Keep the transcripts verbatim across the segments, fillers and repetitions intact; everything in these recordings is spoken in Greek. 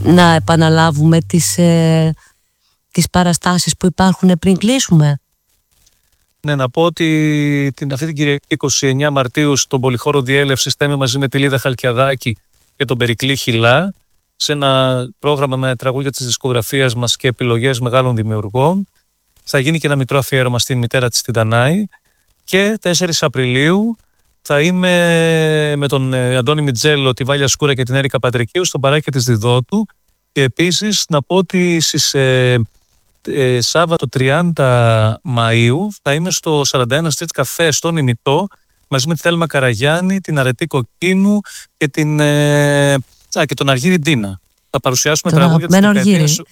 να επαναλάβουμε τις, ε, τις παραστάσεις που υπάρχουν πριν κλείσουμε? Ναι, να πω ότι την, αυτή την Κυριακή είκοσι εννέα Μαρτίου στον Πολυχώρο Διέλευσης θα είμαι μαζί με τη Λίδα Χαλκιαδάκη και τον Περικλή Χιλά σε ένα πρόγραμμα με τραγούδια της δισκογραφίας μας και επιλογές μεγάλων δημιουργών. Θα γίνει και ένα μικρό αφιέρωμα στην μητέρα της, την Δανάη. Και τέσσερις Απριλίου θα είμαι με τον Αντώνη Μιτζέλο, τη Βάλια Σκούρα και την Έρικα Πατρικίου στο παράκι της Διδότου. Και επίσης να πω ότι στις ε, ε, Σάββατο τριάντα Μαΐου θα είμαι στο σαράντα ένα Street Cafe στον Ημιτό μαζί με τη Θέλμα Καραγιάννη, την Αρετή Κοκκίνου και, την, ε, α, και τον Αργύρη Ντίνα. Θα παρουσιάσουμε τραγούδια της δεκαετίας,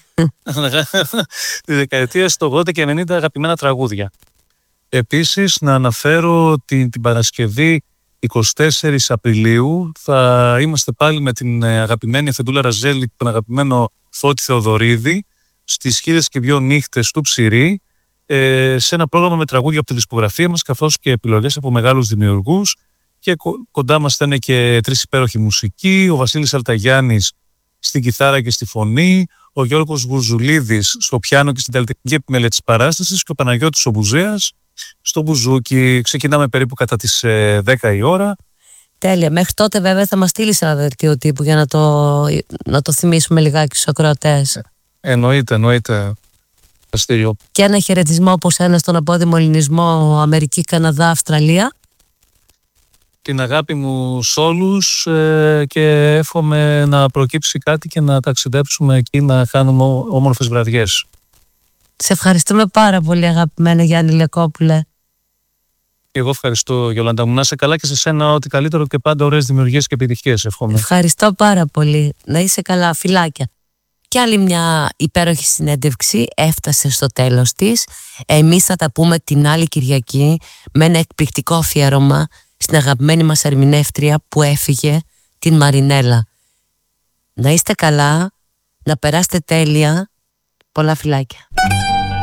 της δεκαετίας του ογδόντα και ενενήντα, αγαπημένα τραγούδια. Επίσης να αναφέρω την, την Παρασκευή εικοστή τέταρτη Απριλίου θα είμαστε πάλι με την αγαπημένη Αφεντούλα Ραζέλη και τον αγαπημένο Φώτη Θεοδωρίδη στις χίλιες και δυο νύχτες του Ψηρή, ε, σε ένα πρόγραμμα με τραγούδια από τη δισκογραφία μας καθώς και επιλογές από μεγάλους δημιουργούς, και κοντά μας θα είναι και τρεις υπέροχοι μουσικοί, ο Βασίλης Αλταγιάννης στην κιθάρα και στη φωνή, ο Γιώργος Βουζουλίδης στο πιάνο και στην καλλιτεχνική επιμέλεια της παράστασης και ο Παναγιώτης ο Μπουζέας στο μπουζούκι. Ξεκινάμε περίπου κατά τις ε, δέκα η ώρα. Τέλεια. Μέχρι τότε βέβαια θα μας στείλεις ένα δελτίο τύπου για να το, να το θυμίσουμε λιγάκι στους ακροατές. Ε, εννοείται, εννοείται. Αστήριο. Και ένα χαιρετισμό όπως ένα στον απόδημο ελληνισμό Αμερική, Καναδά, Αυστραλία. Την αγάπη μου σ' όλους ε, και εύχομαι να προκύψει κάτι και να ταξιδέψουμε εκεί, να κάνουμε όμορφες βραδιές. Σε ευχαριστούμε πάρα πολύ, αγαπημένα Γιάννη Λεκόπουλε. Και εγώ ευχαριστώ, Γιολάντα μου. Να είσαι καλά και σε σένα ό,τι καλύτερο και πάντα ωραίες δημιουργίες και επιτυχίες, εύχομαι. Ευχαριστώ πάρα πολύ. Να είσαι καλά, φιλάκια. Και άλλη μια υπέροχη συνέντευξη έφτασε στο τέλος της. Εμείς θα τα πούμε την άλλη Κυριακή με ένα εκπληκτικό αφιέρωμα στην αγαπημένη μας ερμηνεύτρια που έφυγε, την Μαρινέλα. Να είστε καλά, να περάσετε τέλεια. Πολλά φιλάκια.